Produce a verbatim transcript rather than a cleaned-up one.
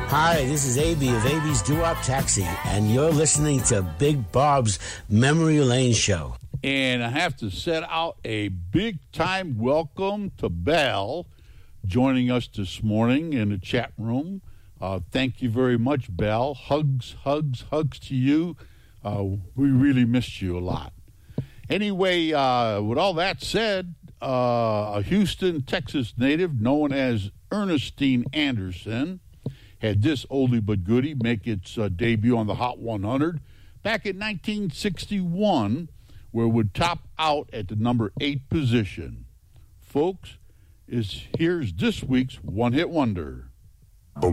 Hi, this is A B of A B's Doo-Wop Taxi, and you're listening to Big Bob's Memory Lane Show. And I have to set out a big-time welcome to Belle joining us this morning in the chat room. Uh, thank you very much, Belle. Hugs, hugs, hugs to you. Uh, we really missed you a lot. Anyway, uh, with all that said, uh, a Houston, Texas native known as Ernestine Anderson had this oldie but goodie make its uh, debut on the Hot one hundred back in nineteen sixty-one, where it would top out at the number eight position. Folks, is here's this week's one-hit wonder.